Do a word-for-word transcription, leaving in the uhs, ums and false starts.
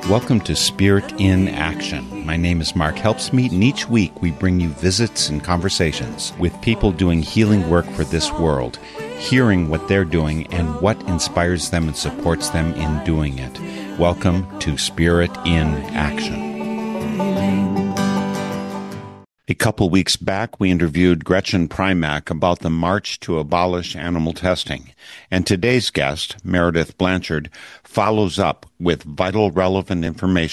Welcome to Spirit in Action. My name is Mark Helpsmeet, and each week we bring you visits and conversations with people doing healing work for this world, hearing what they're doing and what inspires them and supports them in doing it. Welcome to Spirit in Action. A couple weeks back, we interviewed Gretchen Primack about the march to abolish animal testing. And today's guest, Meredith Blanchard, follows up with vital, relevant information